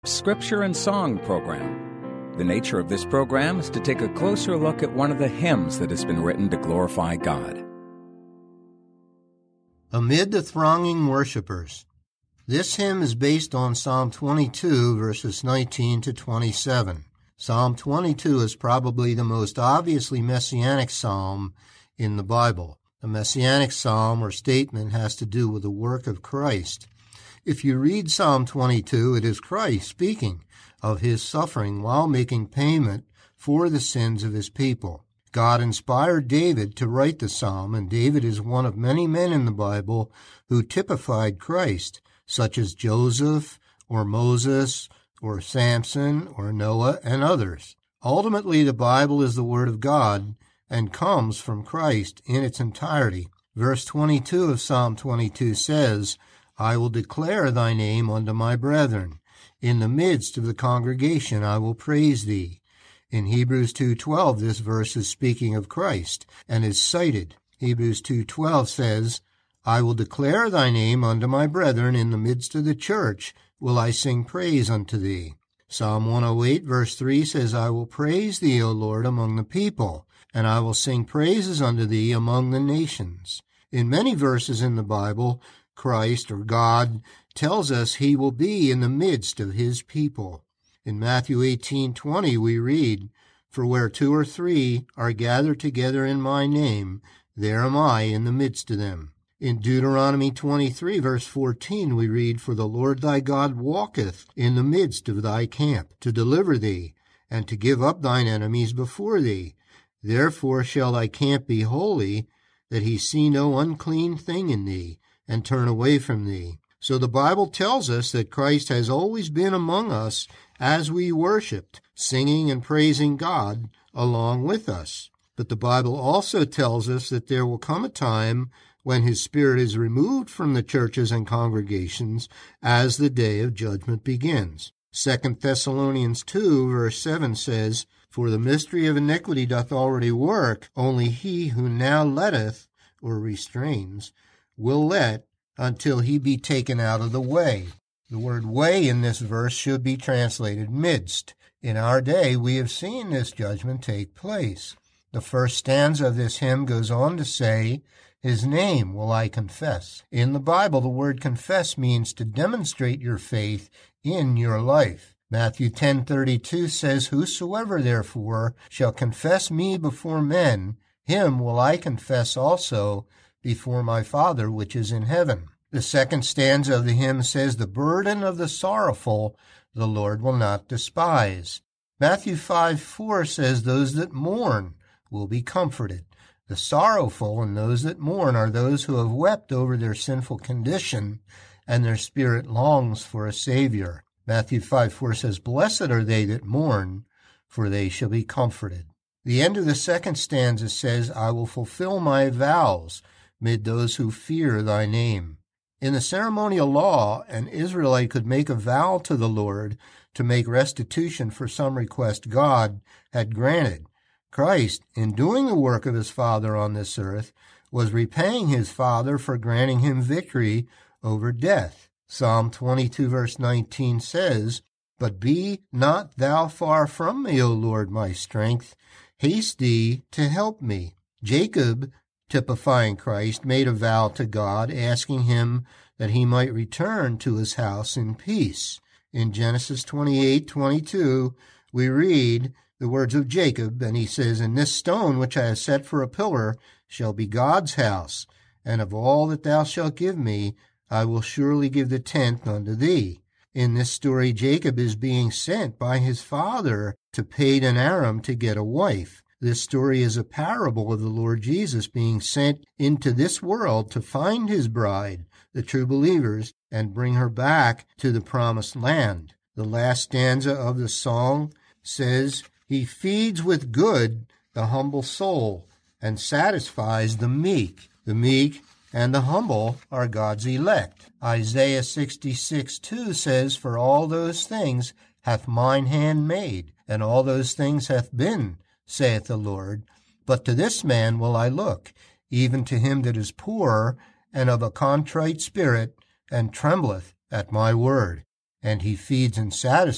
Scripture and Song program. The nature of this program is to take a closer look at one of the hymns that has been written to glorify God. Amid the thronging worshipers. This hymn is based on Psalm 22, verses 19 to 27. Psalm 22 is probably the most obviously messianic psalm in the Bible. The messianic psalm or statement has to do with the work of Christ. If you read Psalm 22, it is Christ speaking of his suffering while making payment for the sins of his people. God inspired David to write the psalm, and David is one of many men in the Bible who typified Christ, such as Joseph or Moses or Samson or Noah and others. Ultimately, the Bible is the Word of God and comes from Christ in its entirety. Verse 22 of Psalm 22 says, I will declare thy name unto my brethren. In the midst of the congregation I will praise thee. In Hebrews 2:12, this verse is speaking of Christ and is cited. Hebrews 2:12 says, I will declare thy name unto my brethren. In the midst of the church will I sing praise unto thee. Psalm 108, verse 3 says, I will praise thee, O Lord, among the people, and I will sing praises unto thee among the nations. In many verses in the Bible, Christ or God tells us he will be in the midst of his people. In Matthew 18:20 we read, For where two or three are gathered together in my name, there am I in the midst of them. In Deuteronomy 23 verse 14 we read, For the Lord thy God walketh in the midst of thy camp, to deliver thee, and to give up thine enemies before thee. Therefore shall thy camp be holy, that he see no unclean thing in thee, and turn away from thee. So the Bible tells us that Christ has always been among us as we worshiped, singing and praising God along with us. But the Bible also tells us that there will come a time when his Spirit is removed from the churches and congregations as the day of judgment begins. 2 Thessalonians 2, verse 7 says, For the mystery of iniquity doth already work, only he who now letteth, or restrains, will let until he be taken out of the way. The word way in this verse should be translated midst. In our day, we have seen this judgment take place. The first stanza of this hymn goes on to say, His name will I confess. In the Bible, the word confess means to demonstrate your faith in your life. Matthew 10:32 says, Whosoever therefore shall confess me before men, him will I confess also before my Father which is in heaven. The second stanza of the hymn says, The burden of the sorrowful the Lord will not despise. Matthew 5:4 says, Those that mourn will be comforted. The sorrowful and those that mourn are those who have wept over their sinful condition, and their spirit longs for a Savior. Matthew 5:4 says, Blessed are they that mourn, for they shall be comforted. The end of the second stanza says, I will fulfill my vows mid those who fear thy name. In the ceremonial law, an Israelite could make a vow to the Lord to make restitution for some request God had granted. Christ, in doing the work of his Father on this earth, was repaying his Father for granting him victory over death. Psalm 22 verse 19 says, But be not thou far from me, O Lord, my strength. Haste thee to help me. Jacob, typifying Christ, made a vow to God, asking him that he might return to his house in peace. In Genesis 28:22, we read the words of Jacob, and he says, And this stone which I have set for a pillar shall be God's house, and of all that thou shalt give me, I will surely give the tenth unto thee. In this story, Jacob is being sent by his father to Padan Aram to get a wife. This story is a parable of the Lord Jesus being sent into this world to find his bride, the true believers, and bring her back to the promised land. The last stanza of the song says, He feeds with good the humble soul and satisfies the meek. The meek and the humble are God's elect. Isaiah 66:2 says, For all those things hath mine hand made, and all those things hath been, saith the Lord. But to this man will I look, even to him that is poor and of a contrite spirit, and trembleth at my word. And he feeds and satisfies